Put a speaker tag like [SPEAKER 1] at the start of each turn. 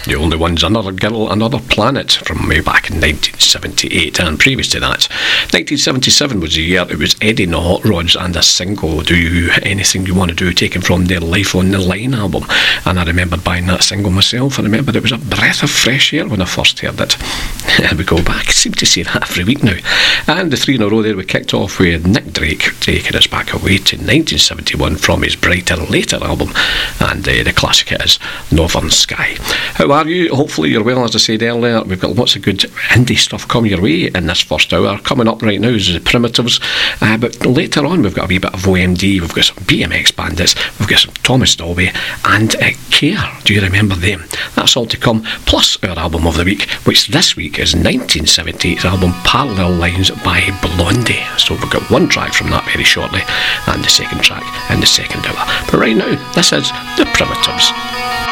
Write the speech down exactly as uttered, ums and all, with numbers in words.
[SPEAKER 1] The Only Ones, Another Girl, Another Planet from way back in nineteen seventy-eight, and previous to that, nineteen seventy-seven was the year it was Eddie and the Hot Rods and a single, Do You Anything You Want to Do, taken from their Life on the Line album. And I remember buying that single myself. I remember it was a breath of fresh air when I first heard it. We go back, I seem to say that every week now. And the three in a row there, we kicked off with Nick Drake taking us back away to nineteen seventy-one from his Brighter Later album, and uh, the classic it is Northern Sky. How are you? Hopefully you're well. As I said earlier, we've got lots of good indie stuff coming your way in this first hour. Coming up right now is the Primitives, uh, but later on we've got a wee bit of O M D, we've got some B M X Bandits, we've got some Thomas Dolby and uh, Care. Do you remember them? That's all to come, plus our album of the week, which this week is nineteen seventy-eight's album Parallel Lines by Blondie. So we've got one track from that very shortly, and the second track in the second hour. But right now, this is the Primitives.